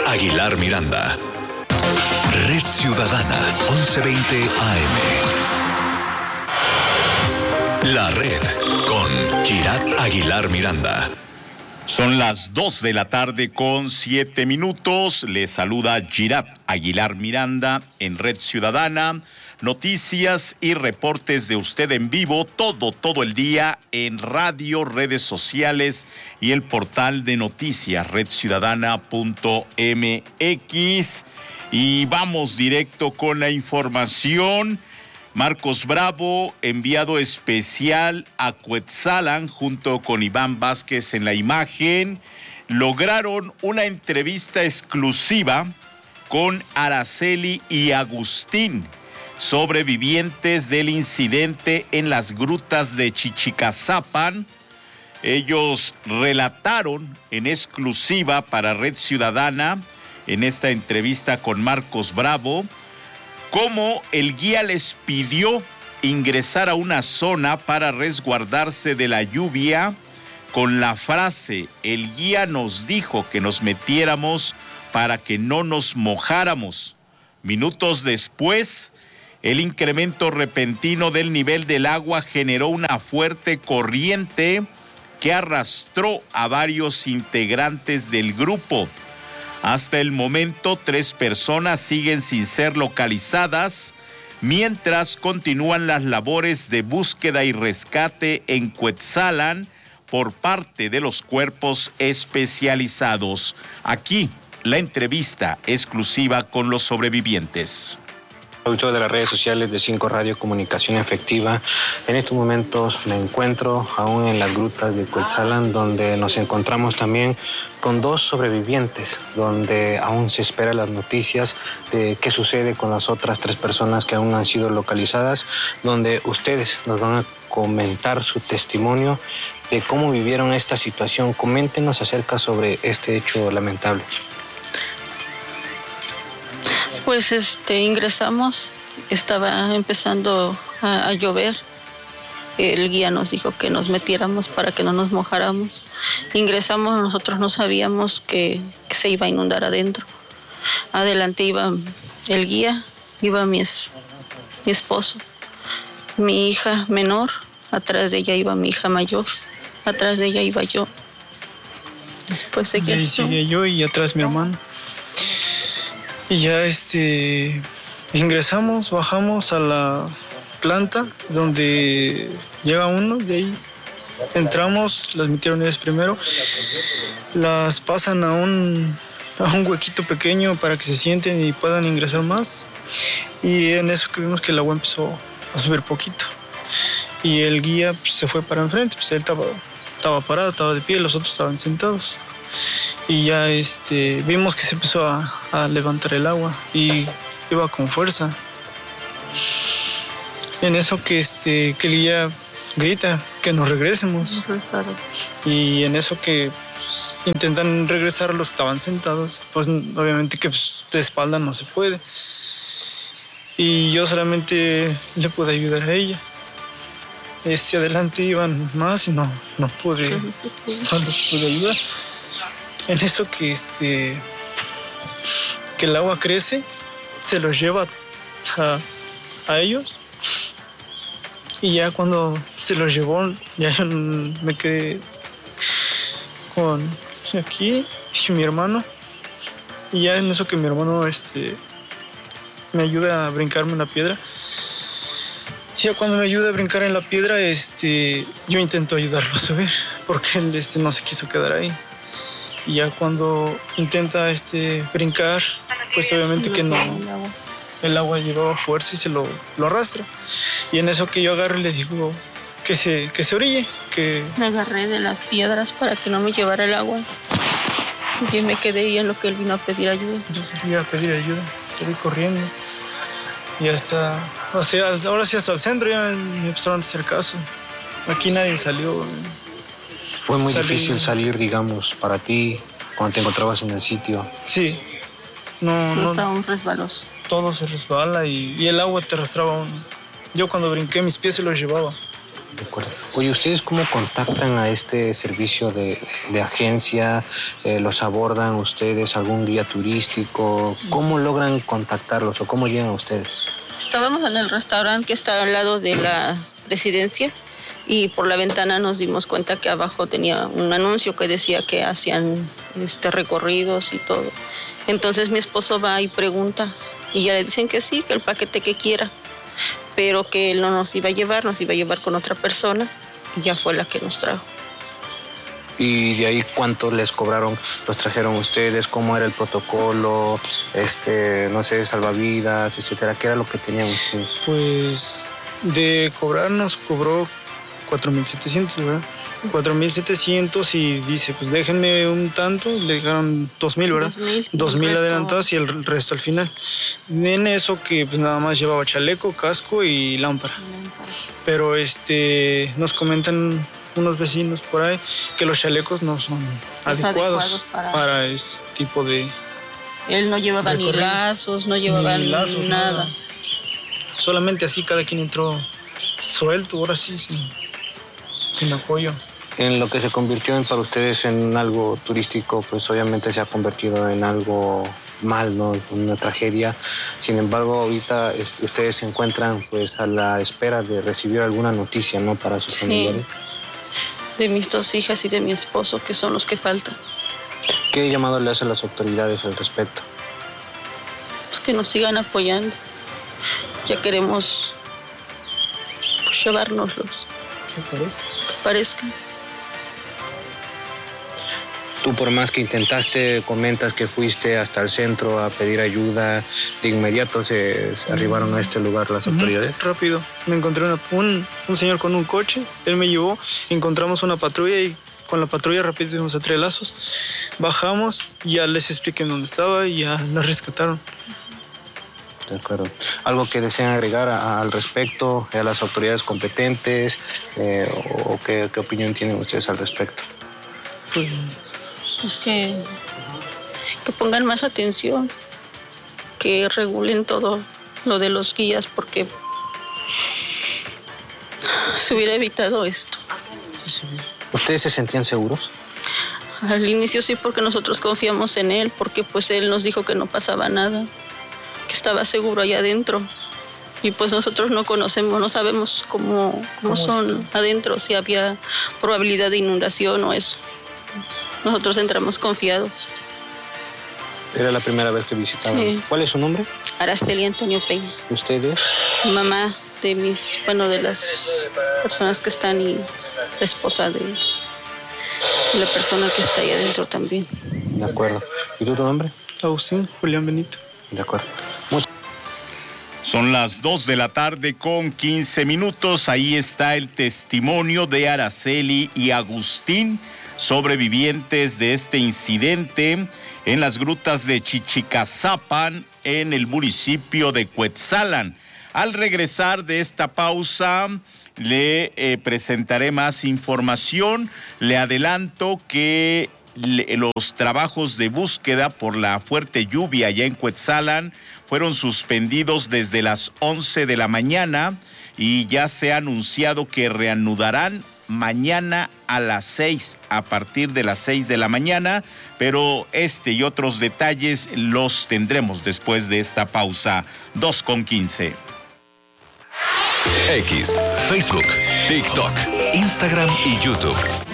Aguilar Miranda. Red Ciudadana, 1120 AM. La Red, con Girat Aguilar Miranda. Son las 2 de la tarde con 7 minutos. Les saluda Girat Aguilar Miranda en Red Ciudadana. Noticias y reportes de usted en vivo todo el día en radio, redes sociales y el portal de noticias redciudadana.mx. Y vamos directo con la información. Marcos Bravo, enviado especial a Cuetzalan, junto con Iván Vázquez en la imagen, lograron una entrevista exclusiva con Araceli y Agustín, sobrevivientes del incidente en las grutas de Chichicazapan. Ellos relataron en exclusiva para Red Ciudadana, en esta entrevista con Marcos Bravo, cómo el guía les pidió ingresar a una zona para resguardarse de la lluvia con la frase: el guía nos dijo que nos metiéramos para que no nos mojáramos. Minutos después, el incremento repentino del nivel del agua generó una fuerte corriente que arrastró a varios integrantes del grupo. Hasta el momento, 3 personas siguen sin ser localizadas, mientras continúan las labores de búsqueda y rescate en Cuetzalan por parte de los cuerpos especializados. Aquí, la entrevista exclusiva con los sobrevivientes. Autor de las redes sociales de 5 Radio Comunicación Efectiva. En estos momentos me encuentro aún en las grutas de Cuetzalan, donde nos encontramos también con 2 sobrevivientes, donde aún se esperan las noticias de qué sucede con las otras 3 personas que aún han sido localizadas, donde ustedes nos van a comentar su testimonio de cómo vivieron esta situación. Coméntenos acerca sobre este hecho lamentable. Pues ingresamos, estaba empezando a llover. El guía nos dijo que nos metiéramos para que no nos mojáramos. Ingresamos, nosotros no sabíamos que se iba a inundar adentro. Adelante iba el guía, iba mi esposo, mi hija menor, atrás de ella iba mi hija mayor, atrás de ella iba yo. Después de que ahí sigue yo y atrás mi hermano. Y ya ingresamos, bajamos a la planta donde llega uno, de ahí entramos, las metieron ellas primero, las pasan a un huequito pequeño para que se sienten y puedan ingresar más. Y en eso que vimos que el agua empezó a subir poquito. Y el guía pues, se fue para enfrente, pues él estaba parado, estaba de pie, los otros estaban sentados. Y ya vimos que se empezó a levantar el agua y iba con fuerza. En eso que el guía grita que nos regresemos. Y en eso que pues, intentan regresar los que estaban sentados, pues obviamente que pues, de espalda no se puede. Y yo solamente le pude ayudar a ella. Adelante iban más y no pude, no los pude ayudar. En eso que el agua crece, se los lleva a ellos. Y ya cuando se los llevó, ya yo me quedé con aquí y mi hermano. Y ya en eso que mi hermano me ayuda a brincarme en la piedra. Y ya cuando me ayuda a brincar en la piedra, yo intento ayudarlo a subir, porque él no se quiso quedar ahí. Y ya cuando intenta brincar, pues obviamente que no, el agua llegó a fuerza y se lo arrastra. Y en eso que yo agarro y le digo que se orille. Me agarré de las piedras para que no me llevara el agua. Y me quedé ahí en lo que él vino a pedir ayuda. Yo iba a pedir ayuda, quedé corriendo. Y hasta, ahora sí hasta el centro ya me empezaron a hacer caso. Aquí nadie salió. ¿Fue muy difícil salir, digamos, para ti cuando te encontrabas en el sitio? Sí. No estaba un resbaloso. Todo se resbala y el agua te arrastraba. Yo cuando brinqué mis pies se los llevaba. De acuerdo. Oye, ¿ustedes cómo contactan a este servicio de agencia? ¿Los abordan ustedes? ¿Algún guía turístico? ¿Cómo logran contactarlos o cómo llegan a ustedes? Estábamos en el restaurante que está al lado de la residencia y por la ventana nos dimos cuenta que abajo tenía un anuncio que decía que hacían recorridos y todo. Entonces mi esposo va y pregunta y ya le dicen que sí, que el paquete que quiera, pero que él no nos iba a llevar, nos iba a llevar con otra persona y ya fue la que nos trajo. ¿Y de ahí cuánto les cobraron? ¿Los trajeron ustedes? ¿Cómo era el protocolo? No sé, salvavidas, etcétera. ¿Qué era lo que tenían ustedes? Pues de cobrar nos cobró 4.700, ¿verdad? 4.700 y dice, pues déjenme un tanto, le dejaron 2.000, ¿verdad? 2.000 adelantados y el resto al final. En eso que pues nada más llevaba chaleco, casco y lámpara. Pero nos comentan unos vecinos por ahí que los chalecos no son adecuados para este tipo de... Él no llevaba ni lazos, no llevaba ni lazos, nada. Solamente así cada quien entró suelto, ahora sí, sin apoyo. En lo que se convirtió para ustedes en algo turístico, pues obviamente se ha convertido en algo mal, ¿no? Una tragedia. Sin embargo, ahorita ustedes se encuentran pues a la espera de recibir alguna noticia, ¿no? Para sus familiares. De mis 2 hijas y de mi esposo, que son los que faltan. ¿Qué llamado le hacen las autoridades al respecto? Pues que nos sigan apoyando. Ya queremos pues, llevárnoslos. Que parezcan. Tú, por más que intentaste, comentas que fuiste hasta el centro a pedir ayuda, de inmediato se arribaron a este lugar las autoridades. Rápido, me encontré un señor con un coche, él me llevó, encontramos una patrulla y con la patrulla rápido fuimos a Tres Lazos, bajamos, ya les expliqué dónde estaba y ya la rescataron. De acuerdo. ¿Algo que desean agregar al respecto, a las autoridades competentes, o qué opinión tienen ustedes al respecto? Pues que pongan más atención, que regulen todo lo de los guías, porque se hubiera evitado esto. ¿Ustedes se sentían seguros? Al inicio sí, porque nosotros confiamos en él, porque pues él nos dijo que no pasaba nada, que estaba seguro allá adentro. Y pues nosotros no conocemos, no sabemos cómo son adentro, si había probabilidad de inundación o eso. Nosotros entramos confiados. ¿Era la primera vez que visitaban? Sí. ¿Cuál es su nombre? Araceli Antonio Peña. ¿Ustedes? Mamá de de las personas que están y la esposa de la persona que está ahí adentro también. De acuerdo. ¿Y tú, tu nombre? Agustín Julián Benito. De acuerdo. Son las 2:15 p.m. Ahí está el testimonio de Araceli y Agustín, sobrevivientes de este incidente en las grutas de Chichicazapan, en el municipio de Cuetzalan. Al regresar de esta pausa, le presentaré más información. Le adelanto que los trabajos de búsqueda por la fuerte lluvia allá en Cuetzalan fueron suspendidos desde las 11 de la mañana y ya se ha anunciado que reanudarán mañana a las 6, a partir de las 6 de la mañana, pero y otros detalles los tendremos después de esta pausa. 2:15. X, Facebook, TikTok, Instagram y YouTube.